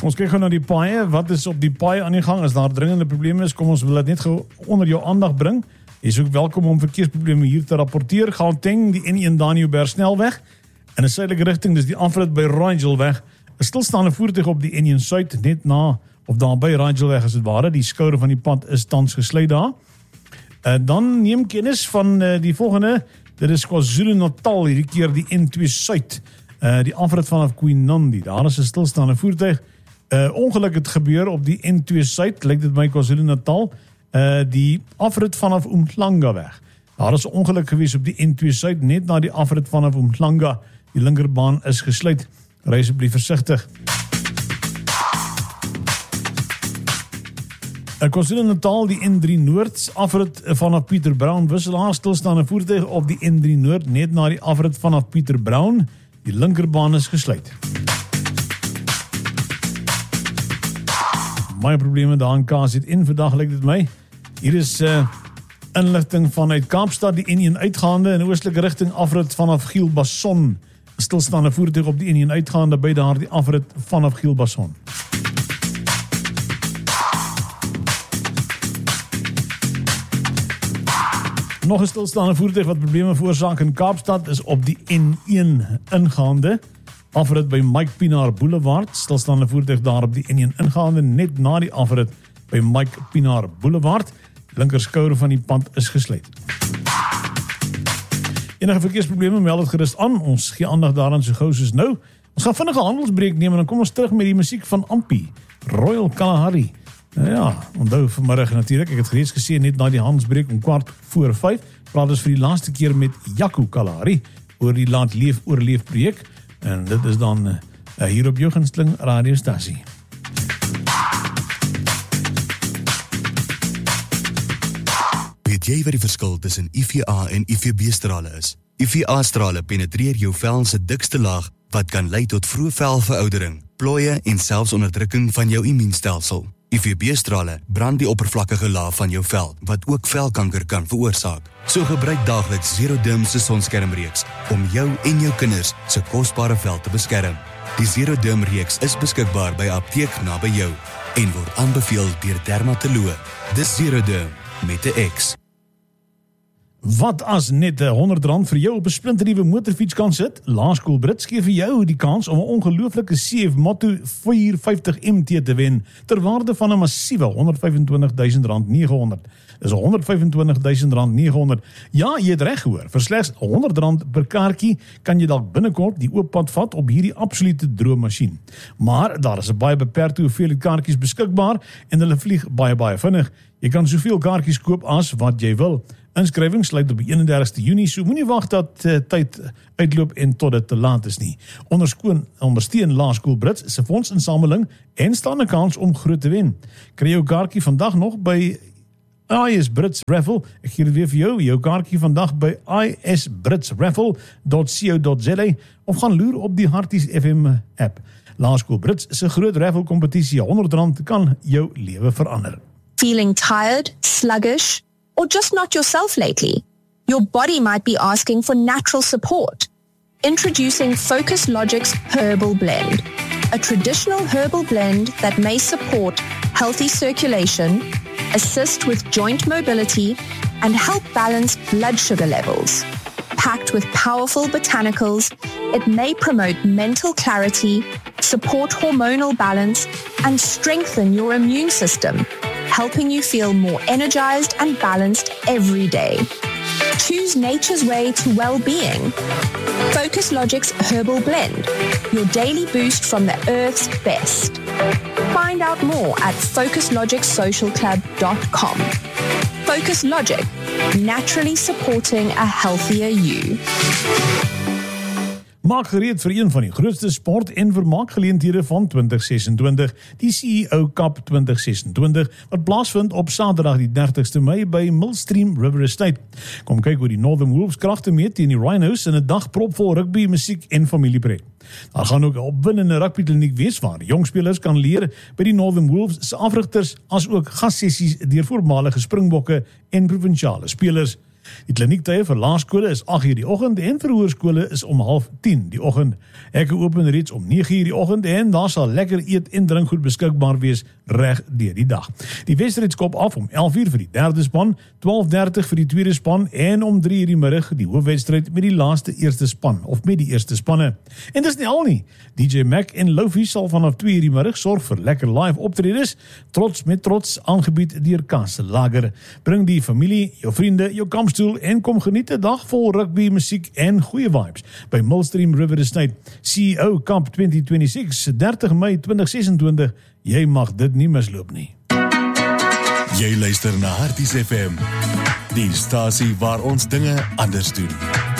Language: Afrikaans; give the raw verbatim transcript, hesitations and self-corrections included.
Ons kyk gou na die paaie, wat is op die paai aan die gang, as daar dringende probleme is, kom ons wil dit net gou onder jou aandag bring. Jy is ook welkom om verkeersprobleme hier te rapporteer. Gauteng, die N een Daniëlberg snelweg, in 'n suidelike rigting, dis die afrit by Rangelweg, 'n stilstaande voertuig op die N een Suid, net na, of daar by Rangelweg as het ware, die skouer van die pad is tans gesluit daar. Uh, dan neem kennis van uh, die volgende, dit is KwaZulu-Natal, hierdie keer die N twee Suid, uh, die afrit vanaf Quinandi, daar is 'n stilstaande voertuig. Uh, ongeluk het gebeur op die N twee Suid, lyk dit my KwaZulu-Natal, uh, die afrit vanaf Umhlanga weg. Daar is 'n ongeluk gewees op die N twee Suid, net na die afrit vanaf Umhlanga, die linkerbaan is gesluit, ry asseblief versigtig. Uh, KwaZulu-Natal, die N drie Noord, afrit vanaf Pieter Brown, wisselaar, stilstaande voertuig op die N drie Noord, net na die afrit vanaf Pieter Brown, die linkerbaan is gesluit. Baie probleme daar in K Z N vandag, lyk dit my. Hier is uh, inligting vanuit Kaapstad, die N een uitgaande in oostelike rigting, afrit vanaf Gielbason. Stilstaande voertuig op die N een uitgaande by daar die afrit vanaf Gielbason. Nog 'n stilstaande voertuig wat probleme veroorsaak in Kaapstad is op die N een ingaande. Afrit by Mike Pinaar Boulevard, stilstaande voertuig daar op die N een ingaande, net na die afrit by Mike Pinaar Boulevard. Linkerskouer van die pad is gesluit. Enige verkeersprobleme, meld dit gerus aan. Ons gee aandag daaraan so gou soos nou. Ons gaan vinnige handelsbreek neem en dan kom ons terug met die musiek van Ampi, Royal Kalahari. Nou ja, onthou vanmiddag natuurlik, ek het reeds gesê net na die handelsbreek om kwart voor vyf, praat ons vir die laaste keer met Jaco Kalahari oor die Land Leef Oorleef projek. En dit is dan uh, hier op jou gunsteling radiostasie. Weet jy wat die verskil tussen U V A en U V B-strale is? U V A-strale penetreer jou vel se dikste laag wat kan lei tot vroeë velveroudering, plooie en selfs onderdrukking van jou immuunstelsel. U V B-strale brand die oppervlakkige laag van jou vel, wat ook velkanker kan veroorsaak. So gebruik daagliks Zeroderm se sonskermreeks om jou en jou kinders se kosbare vel te beskerm. Die Zeroderm reeks is beskikbaar by apteek naby jou en word aanbeveel deur dermatoloë. Dis Zeroderm met 'n X. Wat as net honderd rand vir jou op 'n splinternuwe motorfiets kan sit? Laerskool Brits gee vir jou die kans om 'n ongelooflike C F Moto vier vyftig M T te wen ter waarde van 'n massiewe honderd vyf en twintig duisend rand nege honderd. Dis honderd vyf en twintig duisend rand nege honderd. Ja, jy het reg gehoor. Vir slegs honderd rand per kaartjie kan jy dalk binnekort die oop pad vat op hierdie absolute droommasjien. Maar daar is 'n baie beperkte hoeveelheid kaartjies beskikbaar en hulle vlieg baie baie vinnig. Jy kan soveel kaartjies koop as wat jy wil. Inskrywing sluit op die eenendertigste Junie, so moenie wag dat uh, tyd uitloop en tot dit te laat is nie. Onderskoon, ondersteun Laerskool Brits se fondsinsameling en staan 'n kans om groot te wen. Kry jou kaartjie vandag nog by I S Brits Raffle. Ek gee dit weer vir jou, jou kaartjie vandag by i s brits raffle dot co dot z a of gaan loer op die Harties F M app. Laerskool Brits se groot raffle kompetisie, honderd rand kan jou lewe verander. Feeling tired, sluggish, or just not yourself lately? Your body might be asking for natural support. Introducing Focus Logic's Herbal Blend, a traditional herbal blend that may support healthy circulation, assist with joint mobility, and help balance blood sugar levels. Packed with powerful botanicals, it may promote mental clarity, support hormonal balance, and strengthen your immune system, helping you feel more energized and balanced every day. Choose nature's way to well-being. Focus Logic's Herbal Blend, your daily boost from the earth's best. Find out more at focus logic social club dot com. Focus Logic, naturally supporting a healthier you. Maak gereed vir een van die grootste sport- en vermaakgeleenthede van twintig sesentwintig, die C E O Cup twintig sesentwintig, wat plaasvind op Saterdag die dertigste Mei by Millstream River Estate. Kom kyk hoe die Northern Wolves kragte meet teen die Rhinos in 'n dag propvol rugby, musiek en familiepret. Daar gaan ook 'n opwindende rugbykliniek wees waar jong spelers kan leer by die Northern Wolves se afrigters, as ook gassessies deur voormalige Springbokke en provinsiale spelers. Die kliniektye vir laerskole is agt uur die oggend en vir hoërskole is om half tien die oggend. Hekke open reeds om nege uur die oggend en daar sal lekker eet en drinkgoed beskikbaar wees reg deur die dag. Die wedstryd skop af om elf uur vir die derde span, twaalf dertig vir die tweede span en om drie uur die middag die hoofwedstryd met die laaste eerste span of met die eerste spanne. En dis nie al nie. D J Mac en Lofi sal vanaf twee uur die middag sorg vir lekker live optredes, trots met trots aangebied deur Kanselager. Bring die familie, jou vriende, jou kampstoel en kom geniet 'n dag vol rugby, musiek en goeie vibes by Millstream River Estate. C E O Camp twintig vyf-ses, dertig Mei twintig ses en twintig. Jy mag dit nie misloop nie. Jy luister na Harties F M, die stasie waar ons dinge anders doen.